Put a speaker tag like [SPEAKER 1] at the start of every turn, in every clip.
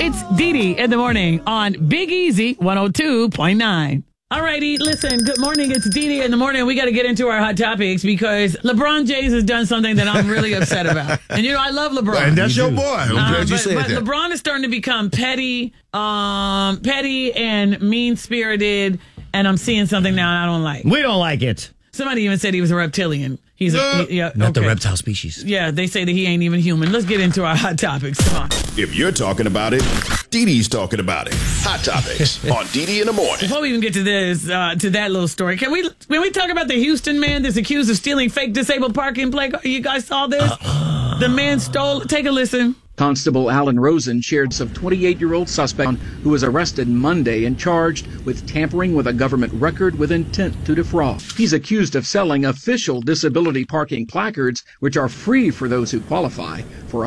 [SPEAKER 1] It's Dee Dee in the morning on Big Easy 102.9. All righty, listen, good morning. It's Dee Dee in the morning. We got to get into our hot topics because LeBron James has done something that I'm really upset about. And, I love LeBron.
[SPEAKER 2] And that's your boy. I'm glad you said
[SPEAKER 1] but
[SPEAKER 2] that.
[SPEAKER 1] LeBron is starting to become petty and mean-spirited, and I'm seeing something now I don't like.
[SPEAKER 3] We don't like it.
[SPEAKER 1] Somebody even said he was a reptilian. He's
[SPEAKER 3] not the reptile species.
[SPEAKER 1] Yeah, they say that he ain't even human. Let's get into our hot topics. Come on.
[SPEAKER 4] If you're talking about it, Dee Dee's talking about it. Hot topics on Dee Dee in the morning.
[SPEAKER 1] Before we even get to this, to that little story, when we talk about the Houston man that's accused of stealing fake disabled parking plate, you guys saw this? The man stole. Take a listen.
[SPEAKER 5] Constable Alan Rosen shared some 28-year-old suspect who was arrested Monday and charged with tampering with a government record with intent to defraud. He's accused of selling official disability parking placards, which are free for those who qualify, for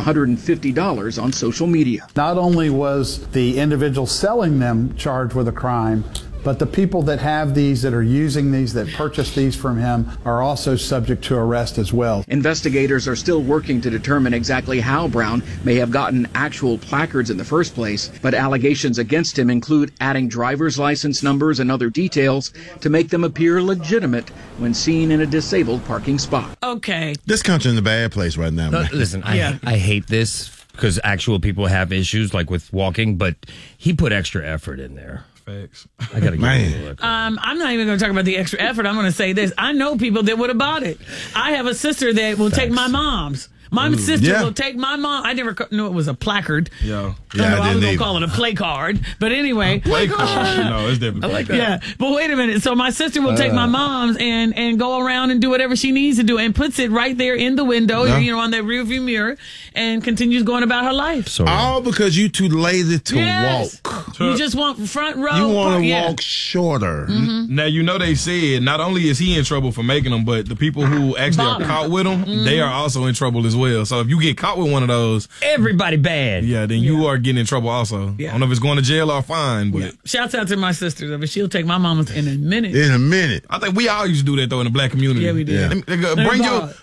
[SPEAKER 5] $150 on social media.
[SPEAKER 6] Not only was the individual selling them charged with a crime, but the people that have these, that are using these, that purchase these from him, are also subject to arrest as well.
[SPEAKER 5] Investigators are still working to determine exactly how Brown may have gotten actual placards in the first place, but allegations against him include adding driver's license numbers and other details to make them appear legitimate when seen in a disabled parking spot.
[SPEAKER 1] Okay.
[SPEAKER 2] This country's in a bad place right now, man.
[SPEAKER 3] Listen, I hate this because actual people have issues like with walking, but he put extra effort in there.
[SPEAKER 7] Facts.
[SPEAKER 3] I gotta give it a look.
[SPEAKER 1] I'm not even going to talk about the extra effort. I'm going to say this. I know people that would have bought it. I have a sister that will take my mom's. My sister will take my mom. I never knew it was a placard.
[SPEAKER 7] Yeah.
[SPEAKER 1] I was going to call it a play card. But anyway.
[SPEAKER 7] Play card. No, it's different.
[SPEAKER 3] I like that.
[SPEAKER 1] Yeah. But wait a minute. So my sister will take my mom's and go around and do whatever she needs to do and puts it right there in the window, on that rearview mirror, and continues going about her life.
[SPEAKER 2] All because you too lazy to walk.
[SPEAKER 1] You just want front row.
[SPEAKER 2] You want to walk shorter.
[SPEAKER 1] Mm-hmm.
[SPEAKER 7] Now, they said not only is he in trouble for making them, but the people who actually are caught with them, they are also in trouble as well. So if you get caught with one of those,
[SPEAKER 3] everybody bad.
[SPEAKER 7] Yeah, then you are getting in trouble also. Yeah. I don't know if it's going to jail or fine, but
[SPEAKER 1] shouts out to my sister though, but she'll take my mama's in a minute.
[SPEAKER 7] I think we all used to do that though in the black community.
[SPEAKER 1] Yeah, we did.
[SPEAKER 7] Bring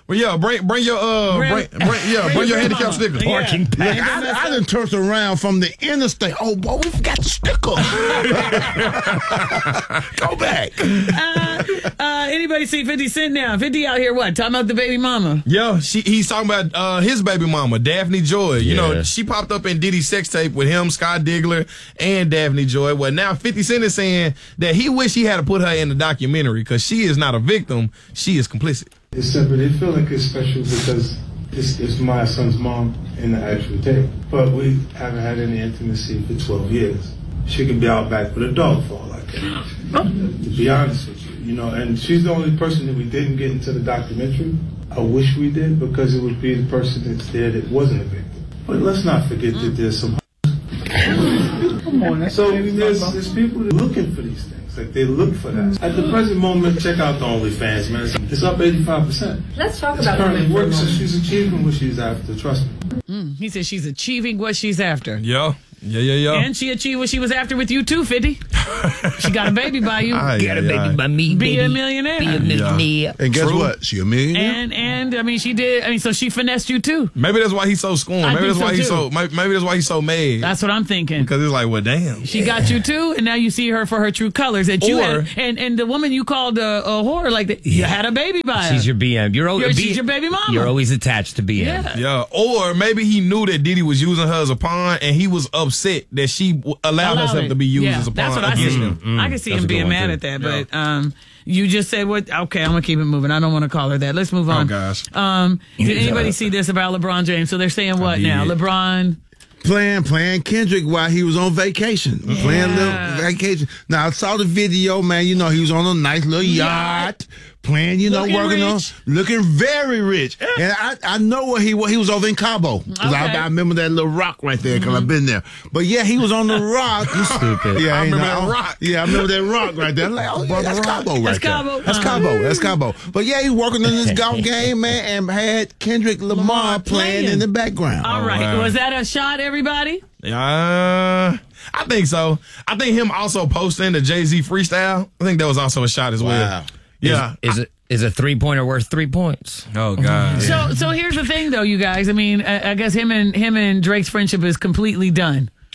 [SPEAKER 7] your handicap sticker.
[SPEAKER 3] Parking pass.
[SPEAKER 2] I done turned around from the interstate. Oh, boy, we forgot the sticker. Go back.
[SPEAKER 1] Anybody see 50 Cent now? 50 out here, what? Talking about the baby mama.
[SPEAKER 7] Yeah, he's talking about his baby mama, Daphne Joy. You know, she popped up in Diddy's sex tape with him, Scott Diggler, and Daphne Joy. Well, now 50 Cent is saying that he wish he had to put her in the documentary because she is not a victim. She is complicit.
[SPEAKER 8] It's separate. It feel like it's special because it's my son's mom in the actual tape. But we haven't had any intimacy for 12 years. She could be out back with a dog for all I care. To be honest with you, and she's the only person that we didn't get into the documentary. I wish we did because it would be the person that's there that wasn't a victim. But let's not forget that there's some. Come on, so there's people that are looking for these things. Like they look for that. At the present moment, check out the OnlyFans, man. It's up 85%.
[SPEAKER 9] Let's talk about
[SPEAKER 8] it. Currently works, so she's achieving what she's after. Trust me.
[SPEAKER 1] He said she's achieving what she's after.
[SPEAKER 7] Yeah.
[SPEAKER 1] And she achieved what she was after with you too, 50. She got a baby by you.
[SPEAKER 3] Got a baby by me.
[SPEAKER 1] Be a millionaire.
[SPEAKER 3] Be a millionaire.
[SPEAKER 2] Yeah. And guess what? She a millionaire.
[SPEAKER 1] And I mean, she did. I mean, so she finessed you too.
[SPEAKER 7] Maybe that's why he's so scorned. Maybe that's why he's so mad.
[SPEAKER 1] That's what I'm thinking.
[SPEAKER 7] Because it's like, well, damn.
[SPEAKER 1] She got you too, and now you see her for her true colors. That you had, and the woman you called a whore, like that, you had a baby by her.
[SPEAKER 3] She's your BM.
[SPEAKER 1] She's your baby mama.
[SPEAKER 3] You're always attached to BM.
[SPEAKER 7] Yeah. Or maybe he knew that Diddy was using her as a pawn, and he was upset that she allowed herself to be used as a pawn.
[SPEAKER 1] That's what I see. I can see him being mad at that, but you just said what? Okay, I'm gonna keep it moving. I don't want to call her that. Let's move on.
[SPEAKER 7] Oh gosh.
[SPEAKER 1] Did anybody see this about LeBron James? So they're saying what now? LeBron
[SPEAKER 2] playing Kendrick while he was on vacation. Playing a little vacation. Now I saw the video, man. He was on a nice little yacht. Playing, working rich. Looking very rich. And I know where he was over in Cabo. Because I remember that little rock right there because I've been there. But yeah, he was on the rock.
[SPEAKER 3] You stupid.
[SPEAKER 2] Yeah,
[SPEAKER 7] I remember that rock.
[SPEAKER 2] Yeah, I remember that rock right there. I'm like, oh, yeah, that's Cabo right there. That's Cabo. That's Cabo. But yeah, he working on this golf game, man, and had Kendrick Lamar playing in the background.
[SPEAKER 1] All right. Wow. Was that a shot, everybody?
[SPEAKER 7] I think so. I think him also posting the Jay-Z freestyle, I think that was also a shot as well. Yeah.
[SPEAKER 3] Is a 3-pointer worth 3 points?
[SPEAKER 7] Oh God.
[SPEAKER 1] So here's the thing though, you guys. I mean, I guess him and Drake's friendship is completely done.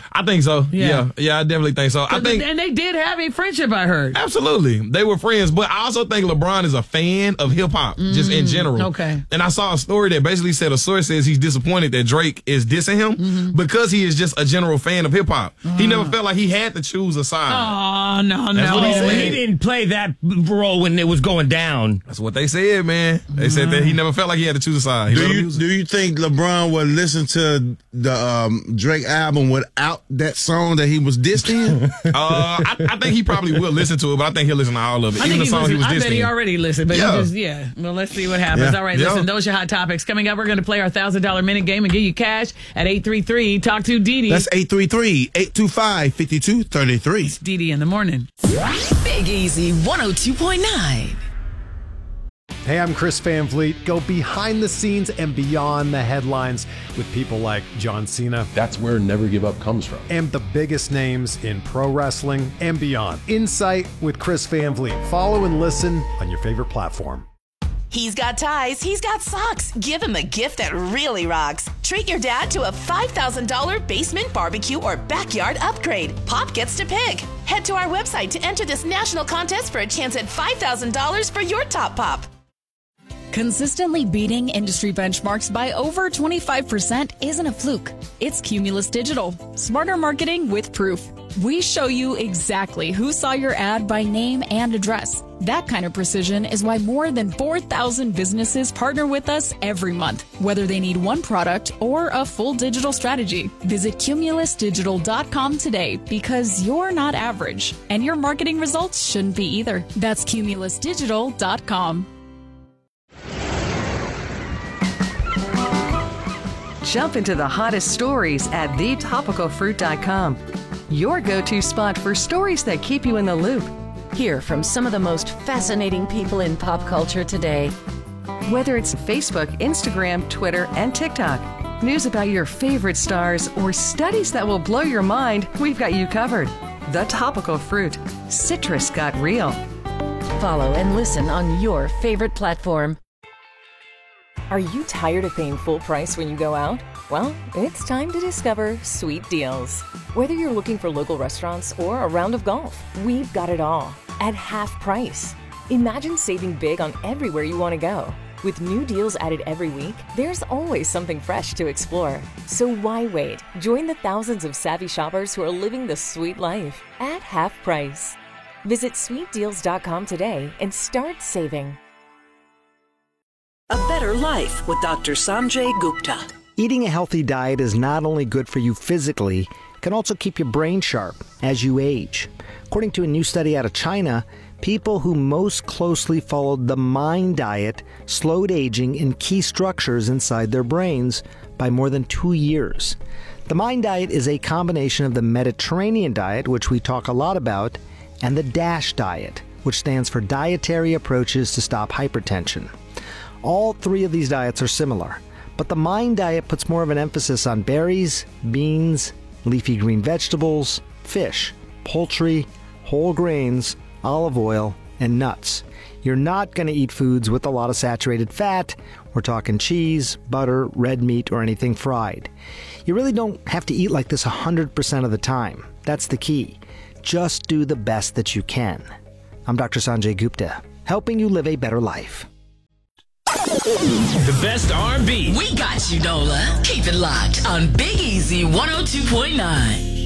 [SPEAKER 7] I think so. Yeah, I definitely think so. I think,
[SPEAKER 1] and they did have a friendship, I heard.
[SPEAKER 7] Absolutely. They were friends, but I also think LeBron is a fan of hip hop, just in general.
[SPEAKER 1] Okay.
[SPEAKER 7] And I saw a story that basically said a source says he's disappointed that Drake is dissing him because he is just a general fan of hip hop. He never felt like he had to choose a side.
[SPEAKER 1] Oh, no.
[SPEAKER 7] That's what he said.
[SPEAKER 3] He didn't play that role when it was going down.
[SPEAKER 7] That's what they said, man. They said that he never felt like he had to choose a side.
[SPEAKER 2] Do you think LeBron would listen to the Drake album without that song that he was dissed in?
[SPEAKER 7] I think he probably will listen to it, but I think he'll listen to all of it. Even the song he was dissed in.
[SPEAKER 1] I bet he already listened, but well, let's see what happens. All right, listen, those are your hot topics. Coming up, we're going to play our $1,000 minute game and give you cash at 833 Talk to Didi.
[SPEAKER 2] That's 833-825-5233.
[SPEAKER 1] It's Didi in the morning.
[SPEAKER 9] Big Easy 102.9.
[SPEAKER 10] Hey, I'm Chris Van Vliet. Go behind the scenes and beyond the headlines with people like John Cena.
[SPEAKER 11] That's where Never Give Up comes from.
[SPEAKER 10] And the biggest names in pro wrestling and beyond. Insight with Chris Van Vliet. Follow and listen on your favorite platform.
[SPEAKER 9] He's got ties, he's got socks. Give him a gift that really rocks. Treat your dad to a $5,000 basement barbecue or backyard upgrade. Pop gets to pick. Head to our website to enter this national contest for a chance at $5,000 for your top pop.
[SPEAKER 12] Consistently beating industry benchmarks by over 25% isn't a fluke. It's Cumulus Digital. Smarter marketing with proof. We show you exactly who saw your ad by name and address. That kind of precision is why more than 4,000 businesses partner with us every month, whether they need one product or a full digital strategy. Visit cumulusdigital.com today because you're not average, and your marketing results shouldn't be either. That's cumulusdigital.com.
[SPEAKER 13] Jump into the hottest stories at thetopicalfruit.com. Your go-to spot for stories that keep you in the loop.
[SPEAKER 14] Hear from some of the most fascinating people in pop culture today.
[SPEAKER 13] Whether it's Facebook, Instagram, Twitter, and TikTok, news about your favorite stars, or studies that will blow your mind, we've got you covered. The Topical Fruit. Citrus got real.
[SPEAKER 14] Follow and listen on your favorite platform.
[SPEAKER 15] Are you tired of paying full price when you go out? Well, it's time to discover Sweet Deals. Whether you're looking for local restaurants or a round of golf, we've got it all at half price. Imagine saving big on everywhere you want to go. With new deals added every week, there's always something fresh to explore. So why wait? Join the thousands of savvy shoppers who are living the sweet life at half price. Visit sweetdeals.com today and start saving.
[SPEAKER 16] A Better Life with Dr. Sanjay Gupta.
[SPEAKER 17] Eating a healthy diet is not only good for you physically, it can also keep your brain sharp as you age. According to a new study out of China, people who most closely followed the MIND diet slowed aging in key structures inside their brains by more than 2 years. The MIND diet is a combination of the Mediterranean diet, which we talk a lot about, and the DASH diet, which stands for Dietary Approaches to Stop Hypertension. All three of these diets are similar, but the MIND diet puts more of an emphasis on berries, beans, leafy green vegetables, fish, poultry, whole grains, olive oil, and nuts. You're not going to eat foods with a lot of saturated fat. We're talking cheese, butter, red meat, or anything fried. You really don't have to eat like this 100% of the time. That's the key. Just do the best that you can. I'm Dr. Sanjay Gupta, helping you live a better life.
[SPEAKER 3] The best R&B.
[SPEAKER 9] We got you, Nola. Keep it locked on Big Easy 102.9.